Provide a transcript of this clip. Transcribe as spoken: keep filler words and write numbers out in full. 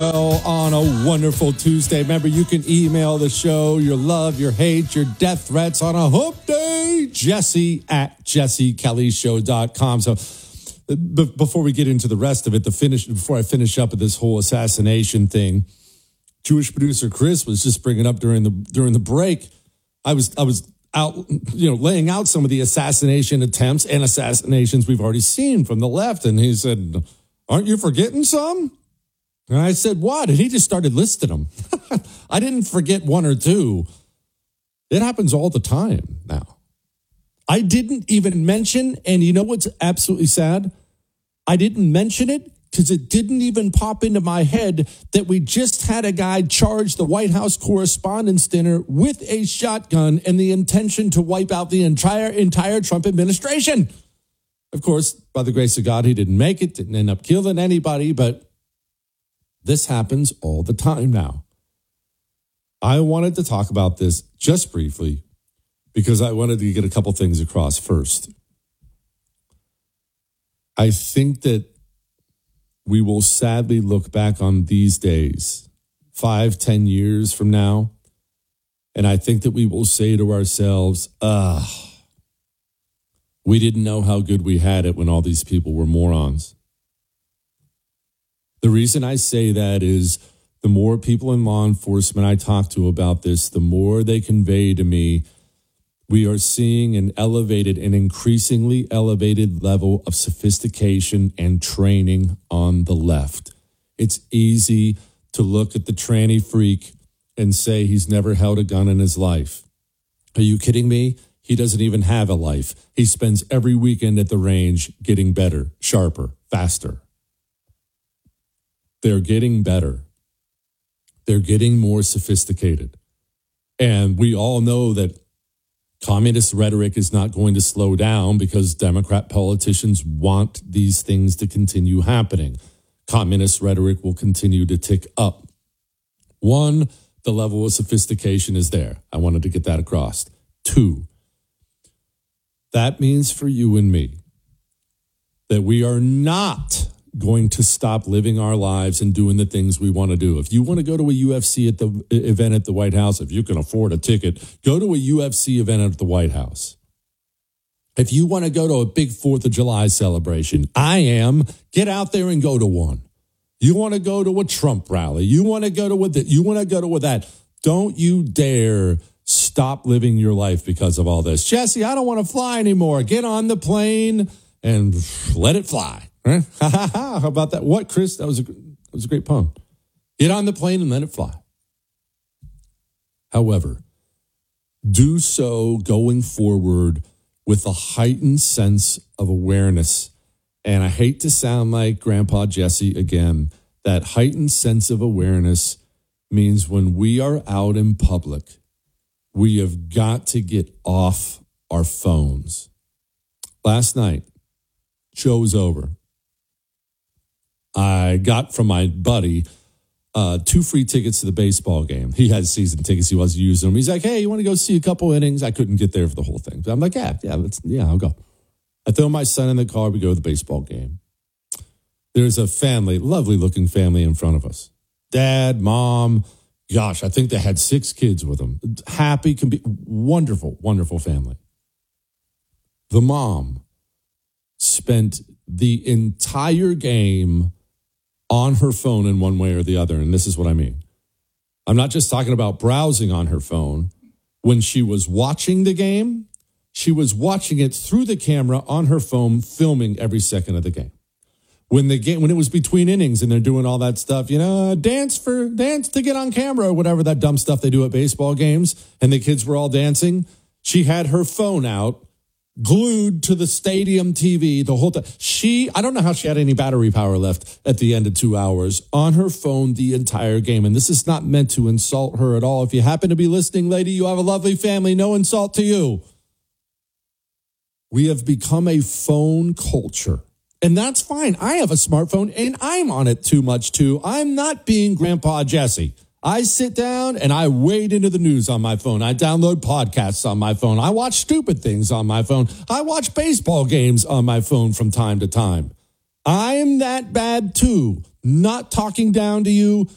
On a wonderful Tuesday. Remember, you can email the show your love, your hate, your death threats on a hump day. Jesse at jesse kelly show dot com. So b- before we get into the rest of it, the finish before I finish up with this whole assassination thing, Jewish producer Chris was just bringing up during the during the break. I was I was out, you know, laying out some of the assassination attempts and assassinations we've already seen from the left, and he said, "Aren't you forgetting some?" And I said, what? And he just started listing them. I didn't forget one or two. It happens all the time now. I didn't even mention, and you know what's absolutely sad? I didn't mention it because it didn't even pop into my head that we just had a guy charge the White House Correspondents' Dinner with a shotgun and the intention to wipe out the entire, entire Trump administration. Of course, by the grace of God, he didn't make it, didn't end up killing anybody, but this happens all the time now. I wanted to talk about this just briefly because I wanted to get a couple things across first. I think that we will sadly look back on these days, five, ten years from now, and I think that we will say to ourselves, ah, we didn't know how good we had it when all these people were morons. The reason I say that is the more people in law enforcement I talk to about this, the more they convey to me, we are seeing an elevated and increasingly elevated level of sophistication and training on the left. It's easy to look at the tranny freak and say he's never held a gun in his life. Are you kidding me? He doesn't even have a life. He spends every weekend at the range getting better, sharper, faster. They're getting better. They're getting more sophisticated. And we all know that communist rhetoric is not going to slow down because Democrat politicians want these things to continue happening. Communist rhetoric will continue to tick up. One, the level of sophistication is there. I wanted to get that across. Two, that means for you and me that we are not going to stop living our lives and doing the things we want to do. If you want to go to a U F C at the event at the White House, if you can afford a ticket, go to a U F C event at the White House. If you want to go to a big fourth of July celebration, I am, get out there and go to one. You want to go to a Trump rally. You want to go to what you want to go to with that. Don't you dare stop living your life because of all this. Jesse, I don't want to fly anymore. Get on the plane and let it fly. Right? How about that? What, Chris? That was a, that was a great pun. Get on the plane and let it fly. However, do so going forward with a heightened sense of awareness. And I hate to sound like Grandpa Jesse again. That heightened sense of awareness means when we are out in public, we have got to get off our phones. Last night, show's over. I got from my buddy uh, two free tickets to the baseball game. He had season tickets. He wasn't using them. He's like, hey, you want to go see a couple innings? I couldn't get there for the whole thing. But I'm like, yeah, yeah, let's, yeah, I'll go. I throw my son in the car. We go to the baseball game. There's a family, lovely looking family in front of us. Dad, mom, gosh, I think they had six kids with them. Happy, can be wonderful, wonderful family. The mom spent the entire game on her phone in one way or the other. And this is what I mean. I'm not just talking about browsing on her phone. When she was watching the game, she was watching it through the camera on her phone, filming every second of the game. When the game, when it was between innings and they're doing all that stuff, you know, dance for dance to get on camera or whatever that dumb stuff they do at baseball games, and the kids were all dancing, she had her phone out, glued to the stadium T V the whole time. She, I don't know how she had any battery power left at the end of two hours on her phone the entire game. And this is not meant to insult her at all. If you happen to be listening, lady, you have a lovely family. No insult to you. We have become a phone culture. And that's fine. I have a smartphone and I'm on it too much too. I'm not being Grandpa Jesse. I sit down and I wade into the news on my phone. I download podcasts on my phone. I watch stupid things on my phone. I watch baseball games on my phone from time to time. I am that bad too. Not talking down to you,